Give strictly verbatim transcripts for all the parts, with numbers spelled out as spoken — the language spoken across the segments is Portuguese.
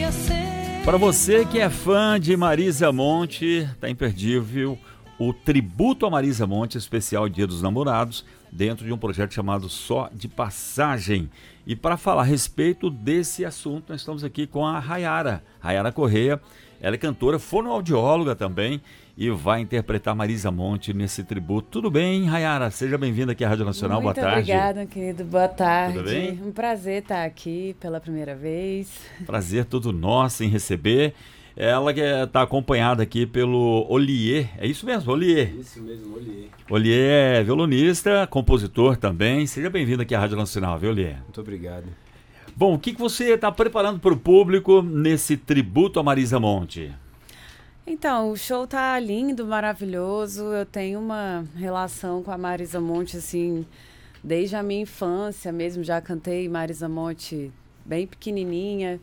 Para você que é fã de Marisa Monte, tá imperdível o tributo a Marisa Monte, especial Dia dos Namorados, dentro de um projeto chamado Só de Passagem. E para falar a respeito desse assunto, nós estamos aqui com a Rayara, Rayara Correia. Ela é cantora, fonoaudióloga também e vai interpretar Marisa Monte nesse tributo. Tudo bem, Rayara? Seja bem-vinda aqui à Rádio Nacional. Muito Boa tarde. Obrigada, querido. Boa tarde. Tudo bem? Um prazer estar aqui pela primeira vez. Prazer todo nosso em receber. Ela que está acompanhada aqui pelo Olier. É isso mesmo, Olier? Isso mesmo, Olier. Olier é violonista, compositor também. Seja bem-vindo aqui à Rádio Nacional, viu, Olier? Muito obrigado. Bom, o que, que você está preparando para o público nesse tributo a Marisa Monte? Então, o show tá lindo, maravilhoso. Eu tenho uma relação com a Marisa Monte, assim, desde a minha infância mesmo. Já cantei Marisa Monte bem pequenininha.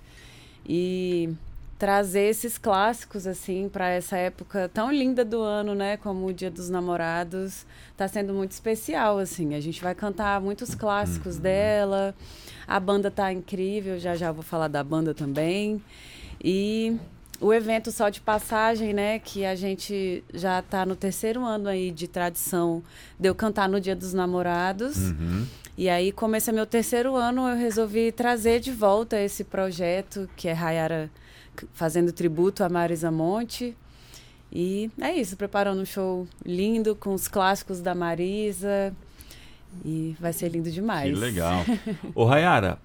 E trazer esses clássicos, assim, para essa época tão linda do ano, né? Como o Dia dos Namorados. Tá sendo muito especial, assim. A gente vai cantar muitos clássicos uhum. dela. A banda tá incrível, já já vou falar da banda também. E o evento Só de Passagem, né, que a gente já tá no terceiro ano aí de tradição de eu cantar no Dia dos Namorados. Uhum. E aí, como esse é meu terceiro ano, eu resolvi trazer de volta esse projeto, que é Rayara fazendo tributo a Marisa Monte. E é isso, preparando um show lindo com os clássicos da Marisa. E vai ser lindo demais. Que legal. Ô, Rayara,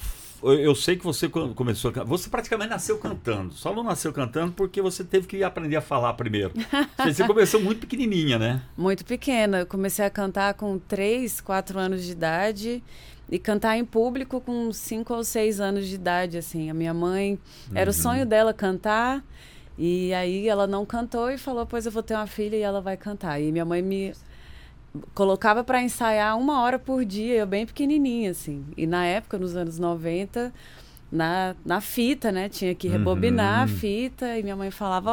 eu sei que você começou a cantar. Você praticamente nasceu cantando. Só não nasceu cantando porque você teve que aprender a falar primeiro. Você começou muito pequenininha, né? Muito pequena. Eu comecei a cantar com três, quatro anos de idade. E cantar em público com cinco ou seis anos de idade, assim. A minha mãe... Era uhum. o sonho dela cantar. E aí ela não cantou e falou, pois eu vou ter uma filha e ela vai cantar. E minha mãe me colocava para ensaiar uma hora por dia, eu bem pequenininha, assim. E na época, nos anos noventa, na, na fita, né? Tinha que rebobinar uhum. a fita e minha mãe falava,